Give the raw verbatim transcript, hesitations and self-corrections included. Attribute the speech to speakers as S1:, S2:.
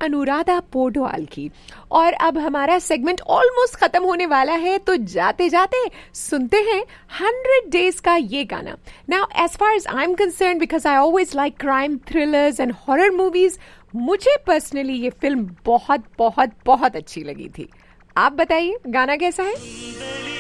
S1: अनुराधा पौडवाल की। और अब हमारा सेगमेंट ऑलमोस्ट खत्म होने वाला है, तो जाते जाते सुनते हैं हंड्रेड डेज का ये गाना। Now as far as I am concern, because I always like crime thrillers and horror movies, मुझे पर्सनली ये फिल्म बहुत बहुत बहुत अच्छी लगी थी। आप बताइए गाना कैसा है?